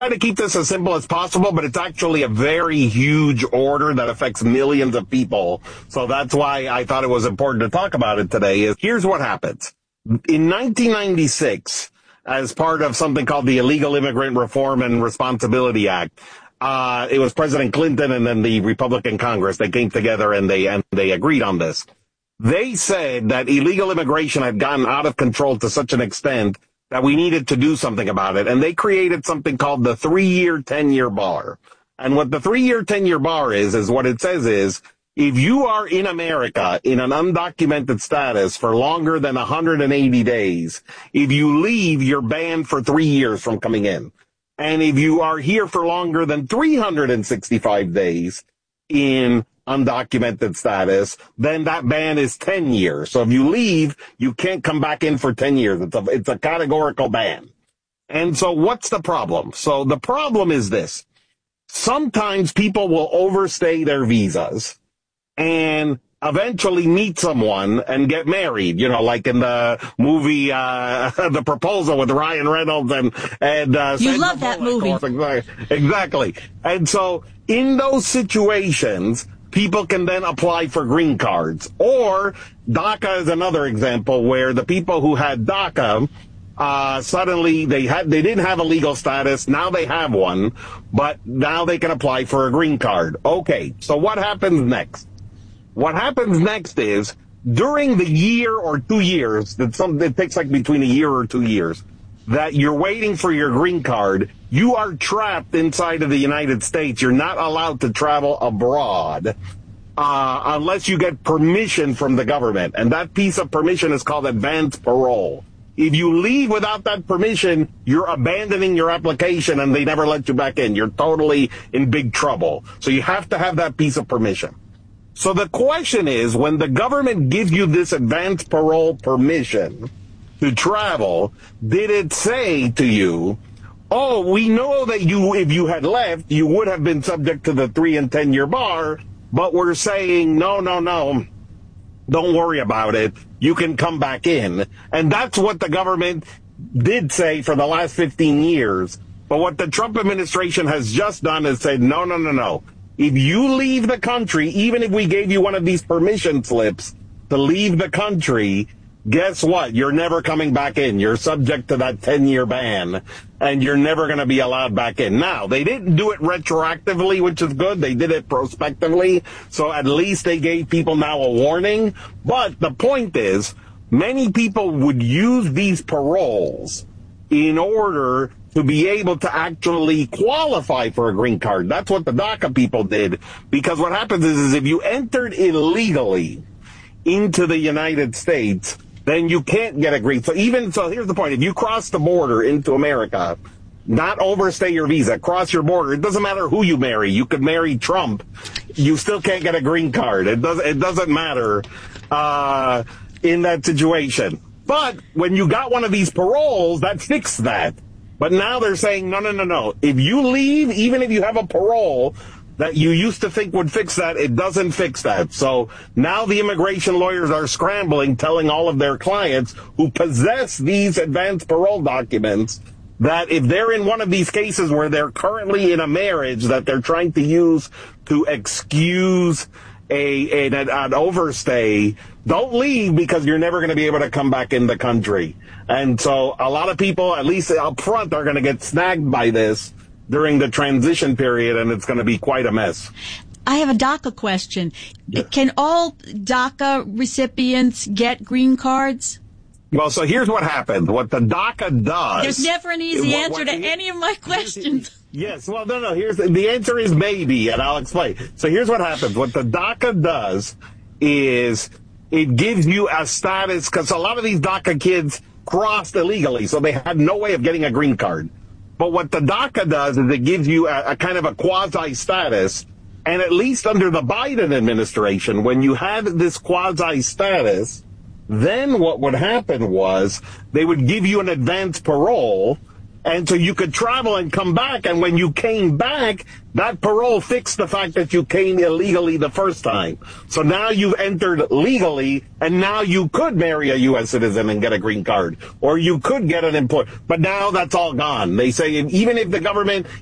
to keep this as simple as possible, but it's actually a very huge order that affects millions of people. So that's why I thought it was important to talk about it today. Here's what happens. In 1996, as part of something called the Illegal Immigrant Reform and Responsibility Act, it was President Clinton and then the Republican Congress. They came together and they agreed on this. They said that illegal immigration had gotten out of control to such an extent that we needed to do something about it. And they created something called the 3-year, 10-year bar. And what the 3-year, 10-year bar is what it says is, if you are in America in an undocumented status for longer than 180 days, if you leave, you're banned for 3 years from coming in. And if you are here for longer than 365 days in undocumented status, then that ban is 10 years. So if you leave, you can't come back in for 10 years. It's a categorical ban. And so what's the problem? So the problem is this. Sometimes people will overstay their visas and eventually meet someone and get married, like in the movie, The Proposal with Ryan Reynolds and you love that movie. Exactly. And so in those situations, people can then apply for green cards. Or DACA is another example where the people who had DACA, suddenly they didn't have a legal status. Now they have one, but now they can apply for a green card. Okay. So what happens next? What happens next is during the year or 2 years, it takes like between a year or 2 years, that you're waiting for your green card, you are trapped inside of the United States. You're not allowed to travel abroad unless you get permission from the government. And that piece of permission is called advance parole. If you leave without that permission, you're abandoning your application and they never let you back in. You're totally in big trouble. So you have to have that piece of permission. So the question is, when the government gives you this advance parole permission to travel, did it say to you, oh, we know that if you had left, you would have been subject to the 3 and 10-year bar, but we're saying, no, don't worry about it. You can come back in. And that's what the government did say for the last 15 years. But what the Trump administration has just done is said, no. If you leave the country, even if we gave you one of these permission slips to leave the country, guess what? You're never coming back in. You're subject to that 10-year ban, and you're never going to be allowed back in. Now, they didn't do it retroactively, which is good. They did it prospectively, so at least they gave people now a warning. But the point is, many people would use these paroles in order to be able to actually qualify for a green card. That's what the DACA people did. Because what happens is if you entered illegally into the United States, then you can't get a green. So here's the point. If you cross the border into America, not overstay your visa, cross your border, it doesn't matter who you marry. You could marry Trump. You still can't get a green card. It doesn't matter, in that situation. But when you got one of these paroles, that fixed that. But now they're saying, no. If you leave, even if you have a parole that you used to think would fix that, it doesn't fix that. So now the immigration lawyers are scrambling, telling all of their clients who possess these advance parole documents that if they're in one of these cases where they're currently in a marriage that they're trying to use to excuse an overstay, don't leave because you're never going to be able to come back in the country. And so a lot of people, at least up front, are going to get snagged by this during the transition period, and it's going to be quite a mess. I have a DACA question. Can all DACA recipients get green cards? Well, so here's what happened. What the DACA does... There's never an easy answer to any of my questions. Yes, well, no. The answer is maybe, and I'll explain. So here's what happens. What the DACA does is it gives you a status, because a lot of these DACA kids crossed illegally, so they had no way of getting a green card. But what the DACA does is it gives you a kind of a quasi-status, and at least under the Biden administration, when you had this quasi-status, then what would happen was they would give you an advance parole, And so you could travel and come back, and when you came back, that parole fixed the fact that you came illegally the first time. So now you've entered legally, and now you could marry a U.S. citizen and get a green card, or you could get an employer. But now that's all gone. They say even if the government